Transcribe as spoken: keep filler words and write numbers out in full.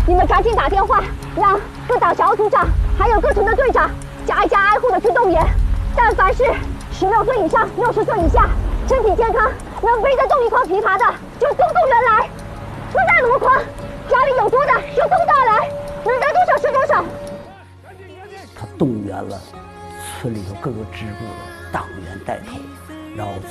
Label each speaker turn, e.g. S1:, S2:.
S1: 你们赶紧打电话，让各党小组长还有各村的队长家家挨户的去动员。但凡是十六岁以上、六十岁以下、身体健康、能背得动一筐枇杷的，就动动员来。不在箩筐，家里有多的就动大来，能得多少是多少。
S2: 他动员了村里头各个支部的党员带头，然后